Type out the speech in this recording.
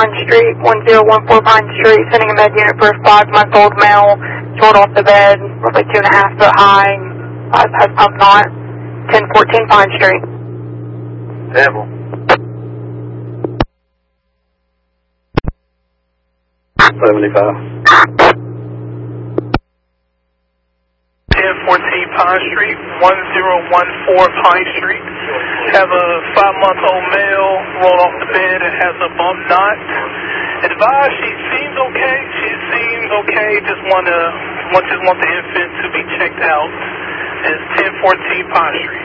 Pine Street, 1014 Pine Street, sending a med unit for a 5-month-old male, rolled off the bed, roughly 2.5 foot high, has pump knot, 1014 Pine Street. Devil. 75. 1014 Pine Street, 1014 Pine Street. Have a 5-month-old male roll off the bed and has a bump knot. Advise she seems okay. Just want the infant to be checked out. It's 1014 Pine Street.